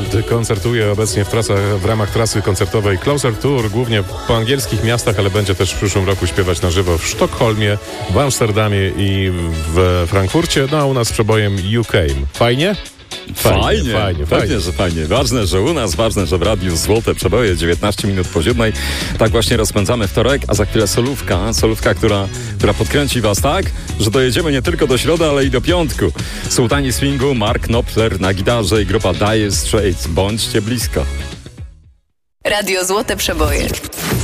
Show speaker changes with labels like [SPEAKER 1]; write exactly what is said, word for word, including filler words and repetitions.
[SPEAKER 1] Wild koncertuje obecnie w, trasach, w ramach trasy koncertowej Closer Tour, głównie po angielskich miastach, ale będzie też w przyszłym roku śpiewać na żywo w Sztokholmie, w Amsterdamie i w Frankfurcie, no a u nas z przebojem You Came. Fajnie?
[SPEAKER 2] Fajnie, fajnie,
[SPEAKER 1] fajnie,
[SPEAKER 2] pewnie,
[SPEAKER 1] fajnie,
[SPEAKER 2] że fajnie. Ważne, że u nas, ważne, że w radiu Złote Przeboje, dziewiętnaście minut po siódmej. Tak właśnie rozpędzamy wtorek, a za chwilę solówka, solówka, która, która podkręci was tak, że dojedziemy nie tylko do środy, ale i do piątku. Sułtani swingu, Mark Knopfler na gitarze i grupa Dire Straits. Bądźcie blisko.
[SPEAKER 3] Radio Złote Przeboje.